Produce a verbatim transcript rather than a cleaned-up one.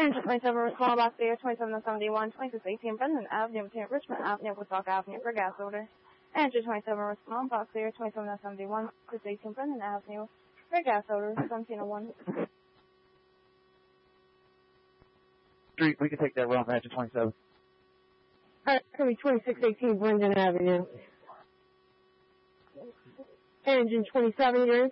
Engine twenty-seven, respond box there, twenty-seven seventy-one, twenty-six eighteen, Brendan Avenue, ten Richmond Avenue, Woodstock Avenue for gas order. Engine twenty-seven, respond box there, twenty-seven seventy-one, twenty-six eighteen, Brendan Avenue for gas order, seventeen oh one. Street, we can take that route, Engine twenty-seven. Alright, it's going to be twenty-six eighteen Brendan Avenue. Engine twenty-seven, you're in.